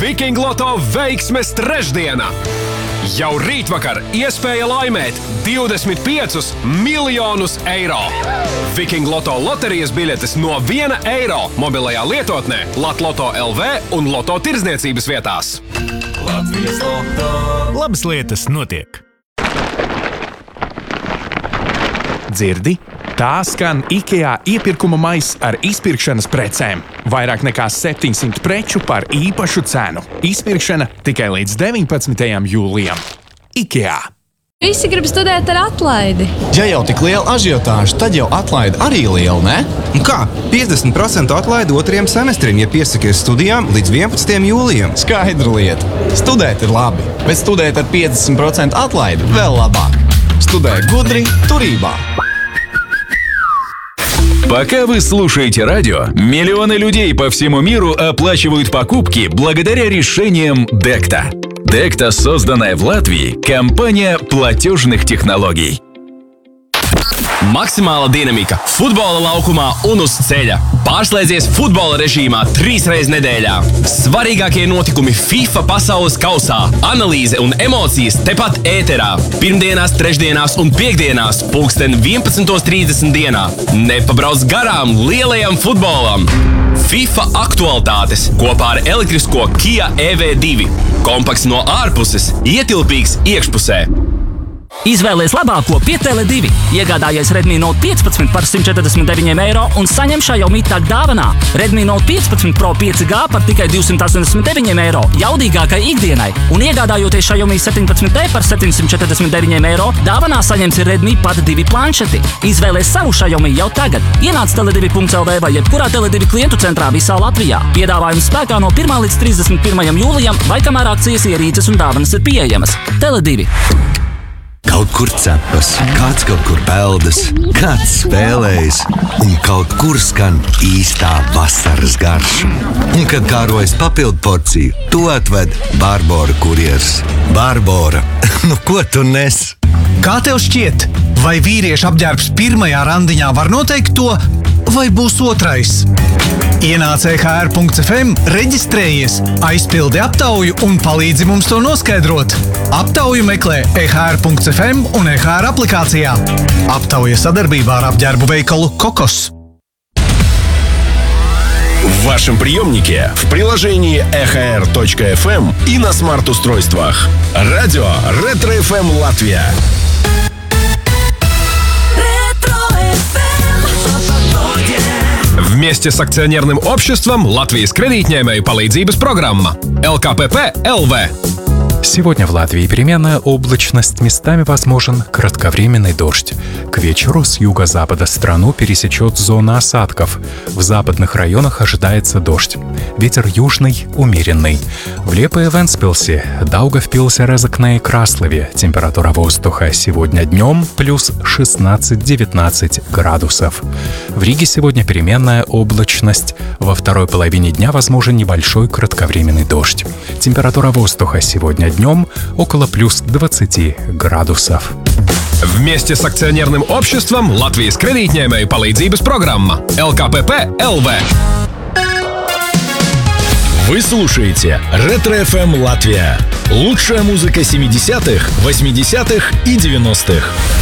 Viking Loto veiksmes trešdiena! Jau rītvakar iespēja laimēt 25 miljonus eiro! Viking Loto loterijas biļetes no 1 eiro mobilajā lietotnē Latloto LV un Loto tirdzniecības vietās. Latvijas Loto. Labas lietas notiek! Dzirdi? Tā skan IKEA iepirkuma maiss ar izpirkšanas precēm. Vairāk nekā 700 preču par īpašu cenu. Izpirkšana tikai līdz 19. jūlijam. IKEA. Visi grib studēt ar atlaidi. Ja jau tik liela ažiotāža, tad jau atlaide arī liela, ne? Un kā? 50% atlaide 2. semestrim, ja piesakies studijām līdz 11. jūlijam. Skaidra lieta. Studēt ir labi, bet studēt ar 50% atlaidi vēl labāk. Studē gudri, турībā. Пока вы слушаете радио, миллионы людей по всему миру оплачивают покупки благодаря решениям Dekta. Dekta, созданная в Латвии, компания платежных технологий. Maksimāla dinamika futbola laukumā un uz ceļa. Pārslēdzies futbola režīmā 3 reizes nedēļā. Svarīgākie notikumi FIFA pasaules kausā, analīze un emocijas tepat ēterā. Pirmdienās, trešdienās un piekdienās pulksten 11:30 dienā. Nepabrauc garām lielajam futbolam. FIFA aktualitātes kopā ar elektrisko Kia EV2. Kompakts no ārpuses, ietilpīgs iekšpusē. Izvēlies labāko pie Tele2. Iegādājies Redmi Note 15 par 149 eiro un saņem Xiaomi Tag dāvanā. Redmi Note 15 Pro 5G par tikai 289 eiro jaudīgākai ikdienai. Un iegādājoties Xiaomi 17T par 749 eiro, dāvanā saņemsi Redmi Pad 2 planšeti. Izvēlies savu Xiaomi jau tagad. Ienāc tele2.lv vai jebkurā Tele2 klientu centrā visā Latvijā. Piedāvājums spēkā no 1. līdz 31. jūlijam vai kamēr akcijas ierīces un dāvanas ir pieejamas. Tele2. Kaut kur cepas, kāds kaut kur peldas, kāds spēlējas un kaut kur skan īstā vasaras garša. Un, kad kārojas papildu porciju, to atved Barbora kurjers. Barbora, nu ko tu nes? Kā tev šķiet, vai vīrieša apģērbs pirmajā randiņā var noteikt to, vai būs otrais? Ienāc EHR.FM, reģistrējies, aizpildi aptauju un palīdzi mums to noskaidrot. Aptauju meklē EHR.FM un EHR aplikācijā. Aptauja sadarbībā ar apģērbu veikalu Kokos. В вашем приемнике, в приложении EHR.FM и на смарт-устройствах. Радио Ретро-ФМ Латвия. Вместе с акционерным обществом Латвijas кредитņēmēju palīdzības программа ЛКПП ЛВ. Сегодня в Латвии переменная облачность, местами возможен кратковременный дождь. К вечеру с юго-запада страну пересечет зона осадков. В западных районах ожидается дождь. Ветер южный, умеренный. В Лепе и Вентспилсе, Даугавпилсе, Резекне и Краслове температура воздуха сегодня днем плюс 16-19 градусов. В Риге сегодня переменная облачность. Во второй половине дня возможен небольшой кратковременный дождь. Температура воздуха сегодня днем около плюс 20 градусов. Вместе с акционерным обществом Латвijas кредитņēmēju palīdzības программа ЛКПП ЛВ. Вы слушаете Ретро-ФМ Латвия. Лучшая музыка 70-х, 80-х и 90-х.